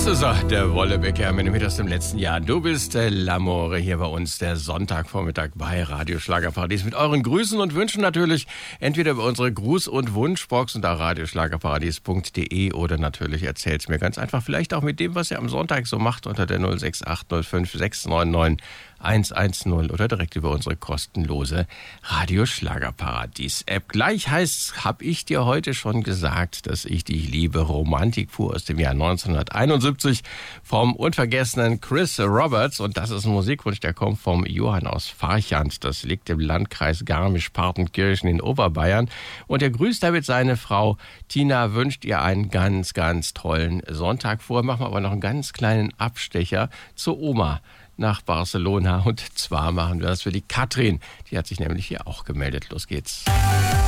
ist er, der Wollebecker mit dem Hit aus dem letzten Jahr. Du bist L'Amore hier bei uns, der Sonntagvormittag bei Radio Schlagerparadies mit euren Grüßen und Wünschen natürlich entweder über unsere Gruß- und Wunschbox unter radioschlagerparadies.de oder natürlich erzählt's mir ganz einfach, vielleicht auch mit dem, was ihr am Sonntag so macht unter der 06805 699 110 oder direkt über unsere kostenlose Radio Schlagerparadies App. Gleich heißt's, hab ich dir heute schon gesagt, dass ich dich liebe. Romantik pur aus dem Jahr 1971 vom unvergessenen Chris Roberts. Und das ist ein Musikwunsch, der kommt vom Johann aus Farchant. Das liegt im Landkreis Garmisch-Partenkirchen in Oberbayern. Und er grüßt damit seine Frau Tina, wünscht ihr einen ganz, ganz tollen Sonntag. Vorher machen wir aber noch einen ganz kleinen Abstecher zur Oma nach Barcelona. Und zwar machen wir das für die Katrin. Die hat sich nämlich hier auch gemeldet. Los geht's.